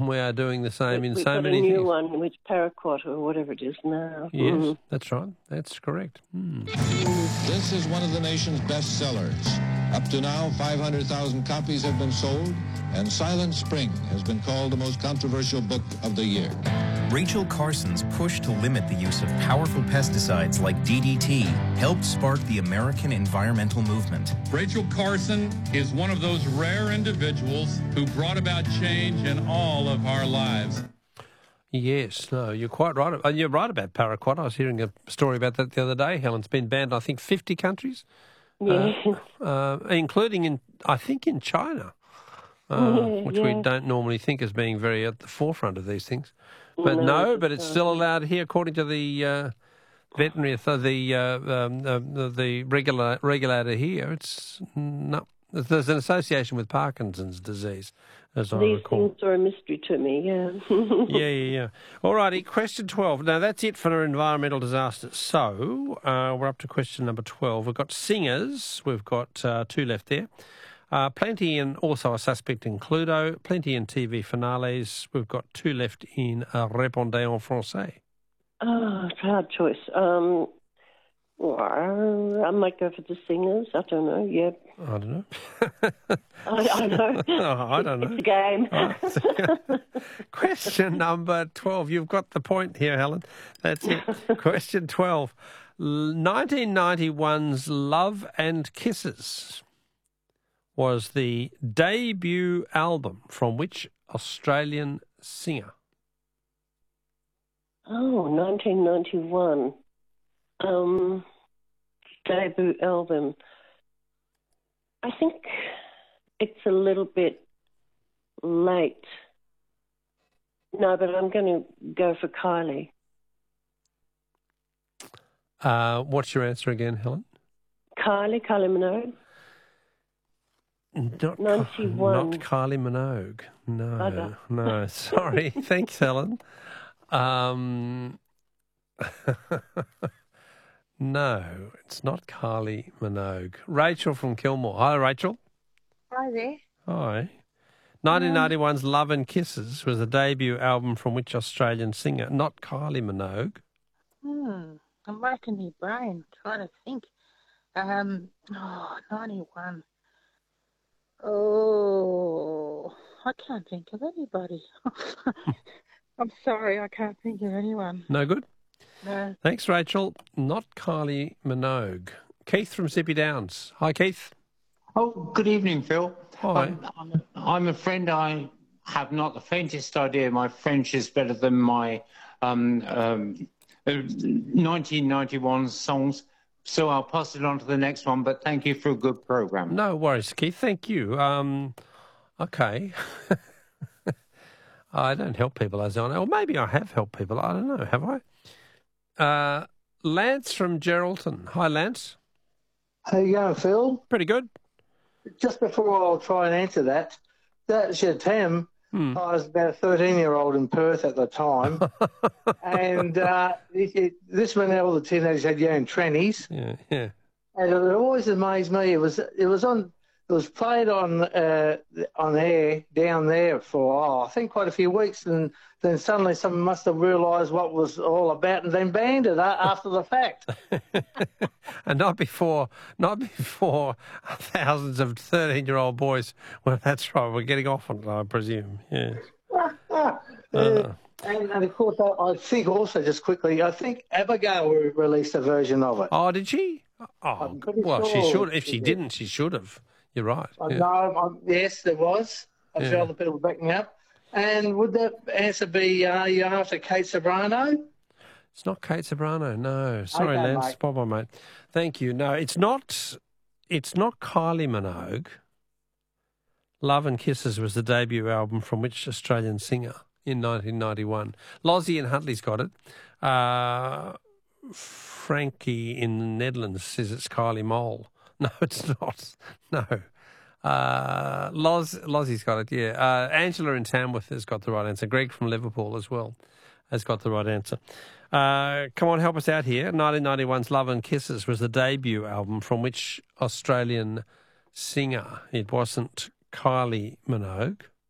We are doing the same in We've so got many a new things. one, which paraquat or whatever it is now. Yes, that's right. That's correct. This is one of the nation's best sellers. Up to now, 500,000 copies have been sold, and Silent Spring has been called the most controversial book of the year. Rachel Carson's push to limit the use of powerful pesticides like DDT helped spark the American environmental movement. Rachel Carson is one of those rare individuals who brought about change in all of our lives. Yes, no, you're quite right. You're right about paraquat. I was hearing a story about that the other day, Helen. It's been banned, I think, 50 countries, including in China, which we don't normally think as being very at the forefront of these things. But but it's still allowed here, according to the veterinary, the regulator here. It's no. There's an association with Parkinson's disease, as I recall. These things are a mystery to me, yeah. Yeah. All righty, question 12. Now, that's it for environmental disasters. So, we're up to question number 12. We've got singers. We've got 2 left there. Plenty and also a suspect in Cluedo. Plenty in TV finales. We've got 2 left in Répondez en français. Oh, it's a hard choice. I might go for the singers. I don't know. Yeah. I don't know. I know. Oh, I don't know. It's a game. Question number 12. You've got the point here, Helen. That's it. Question 12. 1991's Love and Kisses was the debut album from which Australian singer? Oh, 1991. Debut album. I think it's a little bit late. No, but I'm going to go for Kylie. What's your answer again, Helen? Kylie Minogue. Not 91. Not Kylie Minogue. No, Bugger. no. Sorry. Thanks, Helen. No, it's not Kylie Minogue. Rachel from Kilmore. Hi, Rachel. Hi there. Hi. 1991's Love and Kisses was the debut album from which Australian singer? Not Kylie Minogue. I'm racking my brain, trying to think. 91. Oh, I can't think of anybody. I'm sorry, I can't think of anyone. No good? No. Thanks, Rachel. Not Kylie Minogue. Keith from Zippy Downs. Hi, Keith. Oh, good evening, Phil. Hi. I'm a friend. I have not the faintest idea. My French is better than my 1991 songs, so I'll pass it on to the next one, but thank you for a good program. No worries, Keith. Thank you. Okay. I don't help people, as I know. Or maybe I have helped people. I don't know. Have I? Lance from Geraldton. Hi, Lance. How you going, Phil? Pretty good. Just before I'll try and answer that, that's your Tam. I was about a 13-year-old in Perth at the time, and this went out all the teenagers had young trannies. Yeah. And it always amazed me. It was played on air down there for I think quite a few weeks, and then suddenly someone must have realised what was all about, and then banned it after the fact. And not before thousands of 13-year-old boys. Well, that's right. We're getting off on it, I presume. Yes. And of course, I think also just quickly, I think Abigail released a version of it. Oh, did she? Oh, well, sure she should. If she didn't, she should have. You're right. Yeah. No, yes, there was. I'm sure other people backing up. And would that answer be, are you after Kate Sobrano? It's not Kate Sobrano, no. Sorry, Okay, Lance. mate. Bye-bye, mate. Thank you. No, it's not Kylie Minogue. Love and Kisses was the debut album from which Australian singer in 1991. Lozzie and Huntley's got it. Frankie in the Netherlands says it's Kylie Mole. No, it's not. No. Lozzie's got it, yeah. Angela in Tamworth has got the right answer. Greg from Liverpool as well has got the right answer. Come on, help us out here. 1991's Love and Kisses was the debut album from which Australian singer? It wasn't Kylie Minogue.